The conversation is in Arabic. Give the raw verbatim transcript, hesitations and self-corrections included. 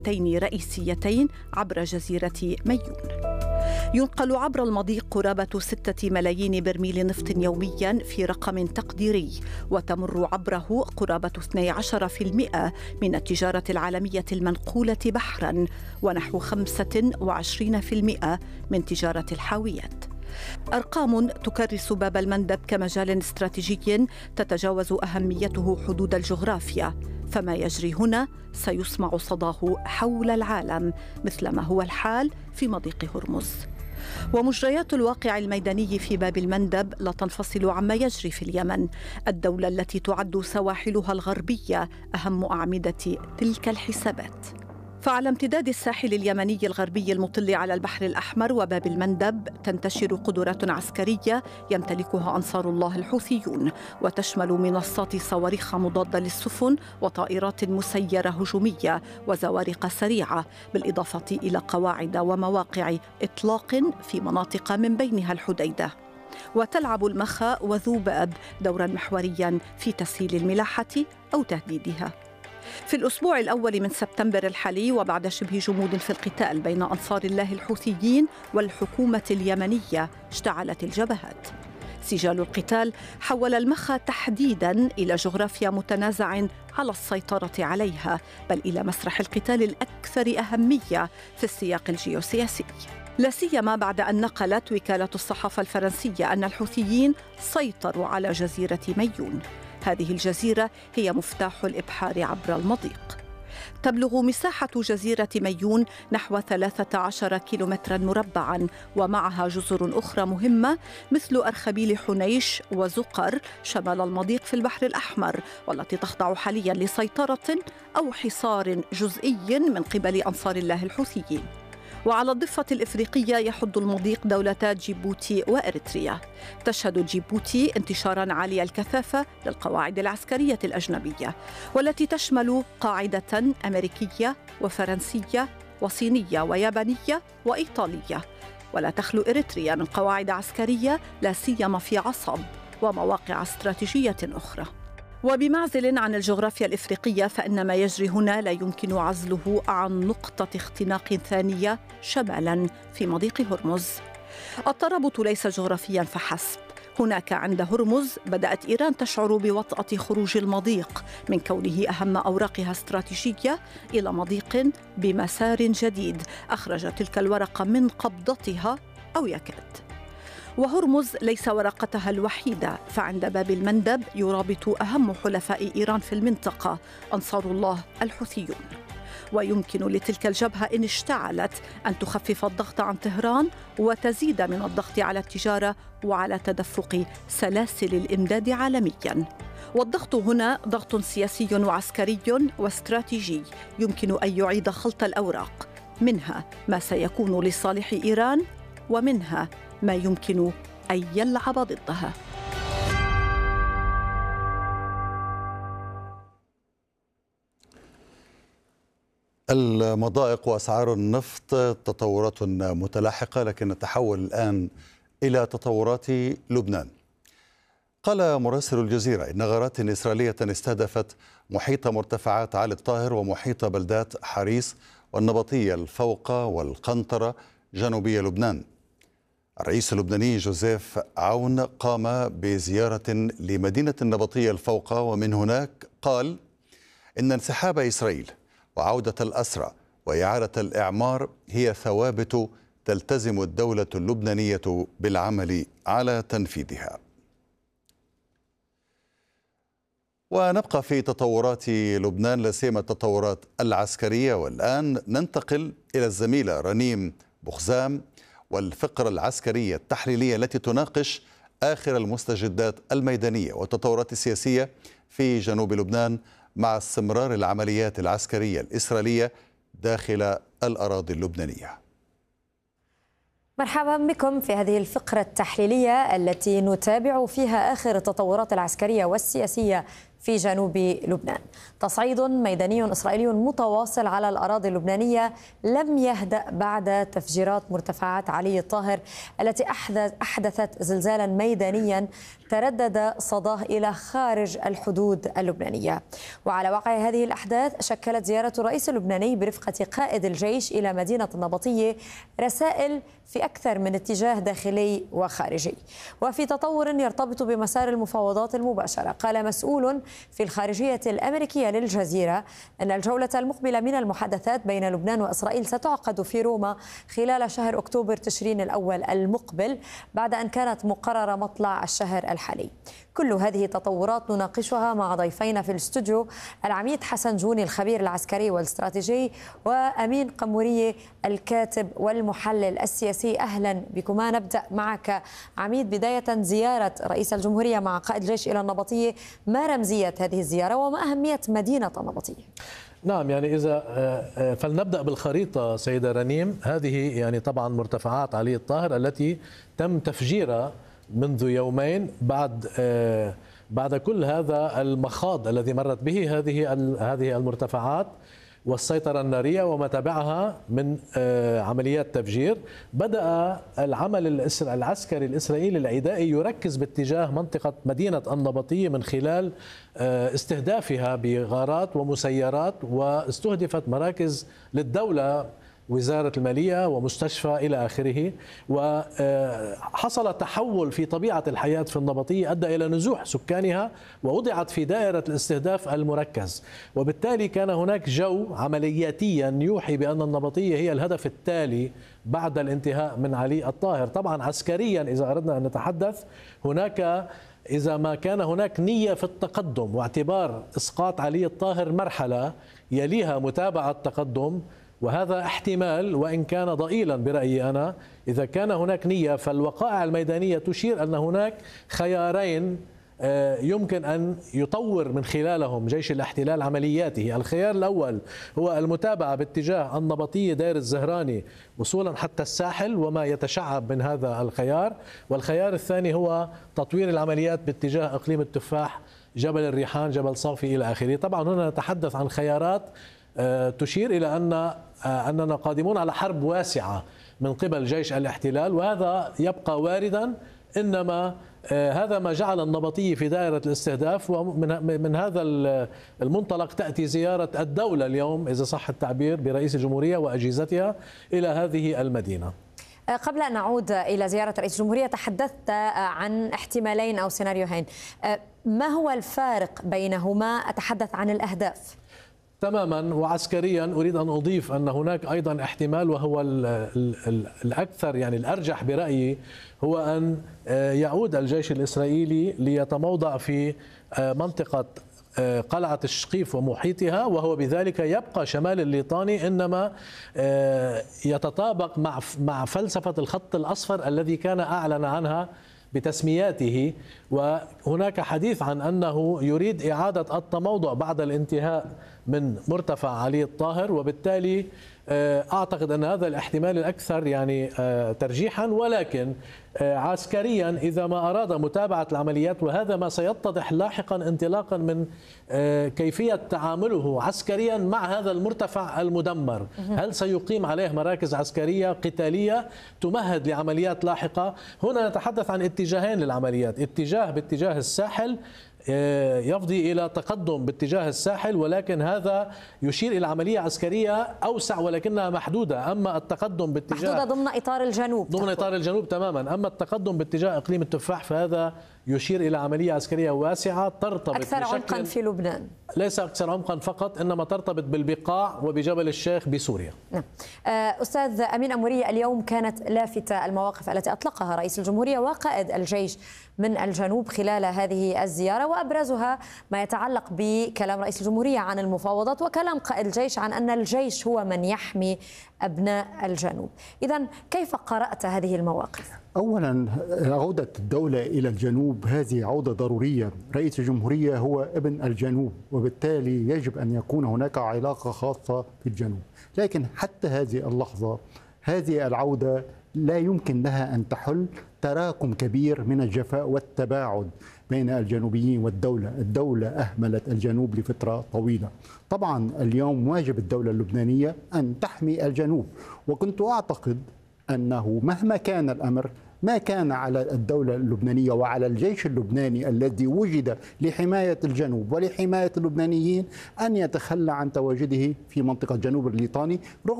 رئيسيتين عبر جزيرة ميون. ينقل عبر المضيق قرابة ستة ملايين برميل نفط يوميا في رقم تقديري، وتمر عبره قرابة اثني عشر بالمئة من التجارة العالمية المنقولة بحرا، ونحو خمسة وعشرين بالمئة من تجارة الحاويات. أرقام تكرس باب المندب كمجال استراتيجي تتجاوز أهميته حدود الجغرافيا، فما يجري هنا سيسمع صداه حول العالم مثلما هو الحال في مضيق هرمز. ومجريات الواقع الميداني في باب المندب لا تنفصل عما يجري في اليمن، الدولة التي تعد سواحلها الغربية أهم أعمدة تلك الحسابات. فعلى امتداد الساحل اليمني الغربي المطل على البحر الأحمر وباب المندب تنتشر قدرات عسكرية يمتلكها أنصار الله الحوثيون، وتشمل منصات صواريخ مضادة للسفن وطائرات مسيرة هجومية وزوارق سريعة، بالإضافة إلى قواعد ومواقع إطلاق في مناطق من بينها الحديدة. وتلعب المخا وذوباب دورا محوريا في تسهيل الملاحة أو تهديدها. في الأسبوع الأول من سبتمبر الحالي، وبعد شبه جمود في القتال بين أنصار الله الحوثيين والحكومة اليمنية، اشتعلت الجبهات. سجال القتال حول المخا تحديداً إلى جغرافيا متنازع على السيطرة عليها، بل إلى مسرح القتال الأكثر أهمية في السياق الجيوسياسي، لا سيما بعد أن نقلت وكالة الصحافة الفرنسية أن الحوثيين سيطروا على جزيرة ميون. هذه الجزيرة هي مفتاح الإبحار عبر المضيق. تبلغ مساحة جزيرة ميون نحو ثلاثة عشر كيلومترا مربعا، ومعها جزر أخرى مهمة مثل أرخبيل حنيش وزقر شمال المضيق في البحر الأحمر، والتي تخضع حاليا لسيطرة أو حصار جزئي من قبل أنصار الله الحوثيين. وعلى الضفة الإفريقية يحد المضيق دولتا جيبوتي وإريتريا. تشهد جيبوتي انتشاراً عالي الكثافة للقواعد العسكرية الأجنبية، والتي تشمل قاعدة أمريكية وفرنسية وصينية ويابانية وإيطالية. ولا تخلو إريتريا من قواعد عسكرية لا سيما في عصب ومواقع استراتيجية أخرى. وبمعزل عن الجغرافيا الإفريقية، فإن ما يجري هنا لا يمكن عزله عن نقطة اختناق ثانية شمالاً في مضيق هرمز. الترابط ليس جغرافياً فحسب. هناك عند هرمز بدأت إيران تشعر بوطأة خروج المضيق من كونه أهم أوراقها استراتيجية إلى مضيق بمسار جديد أخرج تلك الورقة من قبضتها أو يكاد. وهرمز ليس ورقتها الوحيدة، فعند باب المندب يرابط أهم حلفاء إيران في المنطقة أنصار الله الحوثيون. ويمكن لتلك الجبهة إن اشتعلت أن تخفف الضغط عن طهران وتزيد من الضغط على التجارة وعلى تدفق سلاسل الإمداد عالمياً. والضغط هنا ضغط سياسي وعسكري واستراتيجي يمكن أن يعيد خلط الأوراق، منها ما سيكون لصالح إيران، ومنها ما يمكن أن يلعب ضدها. المضائق وأسعار النفط تطورات متلاحقة، لكن نتحول الآن إلى تطورات لبنان. قال مراسل الجزيرة إن غارات إسرائيلية استهدفت محيط مرتفعات عالي الطاهر ومحيط بلدات حريص والنبطية الفوق والقنطرة جنوبي لبنان. الرئيس اللبناني جوزيف عون قام بزيارة لمدينة النبطية الفوق، ومن هناك قال إن انسحاب إسرائيل وعودة الأسرى وإعادة الإعمار هي ثوابت تلتزم الدولة اللبنانية بالعمل على تنفيذها. ونبقى في تطورات لبنان، لا سيما التطورات العسكرية، والآن ننتقل إلى الزميلة رنيم بخزام والفقرة العسكرية التحليلية التي تناقش آخر المستجدات الميدانية والتطورات السياسية في جنوب لبنان مع استمرار العمليات العسكرية الإسرائيلية داخل الأراضي اللبنانية. مرحبا بكم في هذه الفقرة التحليلية التي نتابع فيها آخر التطورات العسكرية والسياسية في جنوب لبنان. تصعيد ميداني إسرائيلي متواصل على الأراضي اللبنانية لم يهدأ بعد تفجيرات مرتفعات علي الطاهر التي أحدثت زلزالا ميدانيا تردد صداه إلى خارج الحدود اللبنانية. وعلى واقع هذه الأحداث شكلت زيارة الرئيس اللبناني برفقة قائد الجيش إلى مدينة النبطية رسائل في أكثر من اتجاه داخلي وخارجي، وفي تطور يرتبط بمسار المفاوضات المباشرة. قال مسؤول في الخارجية الأمريكية للجزيرة أن الجولة المقبلة من المحادثات بين لبنان وإسرائيل ستعقد في روما خلال شهر أكتوبر تشرين الأول المقبل، بعد أن كانت مقررة مطلع الشهر الحالي. كل هذه التطورات نناقشها مع ضيفينا في الاستوديو، العميد حسن جوني الخبير العسكري والاستراتيجي، وأمين قمورية الكاتب والمحلل السياسي. أهلا بكما. نبدأ معك عميد، بداية زيارة رئيس الجمهورية مع قائد الجيش إلى النبطية، ما رمزية هذه الزيارة وما أهمية مدينة النبطية؟ نعم، يعني إذا فلنبدأ بالخريطة سيدة رنيم. هذه يعني طبعا مرتفعات علي الطاهر التي تم تفجيرها منذ يومين بعد بعد كل هذا المخاض الذي مرت به هذه هذه المرتفعات والسيطرة النارية وما تبعها من عمليات تفجير. بدأ العمل العسكري الإسرائيلي العدائي يركز باتجاه منطقة مدينة النبطية من خلال استهدافها بغارات ومسيرات، واستهدفت مراكز للدولة، وزارة المالية ومستشفى إلى آخره. وحصل تحول في طبيعة الحياة في النبطية أدى إلى نزوح سكانها ووضعت في دائرة الاستهداف المركز، وبالتالي كان هناك جو عملياتيا يوحي بأن النبطية هي الهدف التالي بعد الانتهاء من علي الطاهر. طبعا عسكريا إذا أردنا أن نتحدث، هناك إذا ما كان هناك نية في التقدم واعتبار إسقاط علي الطاهر مرحلة يليها متابعة تقدم، وهذا احتمال وإن كان ضئيلا برأيي أنا. إذا كان هناك نية، فالوقائع الميدانية تشير أن هناك خيارين يمكن أن يطور من خلالهم جيش الاحتلال عملياته. الخيار الأول هو المتابعة باتجاه النبطية دير الزهراني وصولا حتى الساحل وما يتشعب من هذا الخيار، والخيار الثاني هو تطوير العمليات باتجاه إقليم التفاح، جبل الريحان، جبل صافي إلى آخره. طبعا هنا نتحدث عن خيارات تشير إلى أن أننا قادمون على حرب واسعة من قبل جيش الاحتلال، وهذا يبقى واردا. إنما هذا ما جعل النبطية في دائرة الاستهداف، ومن من هذا المنطلق تأتي زيارة الدولة اليوم إذا صح التعبير برئيس الجمهورية وأجهزتها إلى هذه المدينة. قبل أن نعود إلى زيارة رئيس الجمهورية، تحدثت عن احتمالين أو سيناريوهين، ما هو الفارق بينهما؟ أتحدث عن الأهداف. تماما. وعسكريا أريد أن أضيف أن هناك أيضا احتمال، وهو الأكثر يعني الأرجح برأيي، هو أن يعود الجيش الإسرائيلي ليتموضع في منطقة قلعة الشقيف ومحيطها، وهو بذلك يبقى شمال الليطاني، إنما يتطابق مع مع فلسفة الخط الأصفر الذي كان أعلن عنها بتسمياته. وهناك حديث عن أنه يريد إعادة التموضع بعد الانتهاء من مرتفع علي الطاهر، وبالتالي أعتقد أن هذا الاحتمال الأكثر يعني ترجيحا. ولكن عسكريا إذا ما أراد متابعة العمليات، وهذا ما سيتضح لاحقا انطلاقا من كيفية تعامله عسكريا مع هذا المرتفع المدمر، هل سيقيم عليه مراكز عسكرية قتالية تمهد لعمليات لاحقة؟ هنا نتحدث عن اتجاهين للعمليات، اتجاه باتجاه الساحل يفضي إلى تقدم باتجاه الساحل، ولكن هذا يشير إلى عملية عسكرية أوسع ولكنها محدودة. أما التقدم باتجاه محدودة ضمن إطار الجنوب ضمن إطار الجنوب تماما. أما التقدم باتجاه إقليم التفاح فهذا يشير إلى عملية عسكرية واسعة ترتبط أكثر عمقا في لبنان، ليس أكثر عمقا فقط، إنما ترتبط بالبقاع وبجبل الشيخ بسوريا. نعم. أستاذ أمين قمورية، اليوم كانت لافتة المواقف التي أطلقها رئيس الجمهورية وقائد الجيش من الجنوب خلال هذه الزيارة، وأبرزها ما يتعلق بكلام رئيس الجمهورية عن المفاوضات وكلام قائد الجيش عن أن الجيش هو من يحمي أبناء الجنوب. إذن كيف قرأت هذه المواقف؟ أولا، عودة الدولة إلى الجنوب هذه عودة ضرورية. رئيس الجمهورية هو ابن الجنوب، وبالتالي يجب أن يكون هناك علاقة خاصة في الجنوب. لكن حتى هذه اللحظة هذه العودة لا يمكن لها أن تحل تراكم كبير من الجفاء والتباعد بين الجنوبيين والدولة. الدولة أهملت الجنوب لفترة طويلة. طبعا اليوم واجب الدولة اللبنانية أن تحمي الجنوب، وكنت أعتقد أنه مهما كان الأمر ما كان على الدولة اللبنانية وعلى الجيش اللبناني الذي وجد لحماية الجنوب ولحماية اللبنانيين أن يتخلى عن تواجده في منطقة جنوب الليطاني، رغم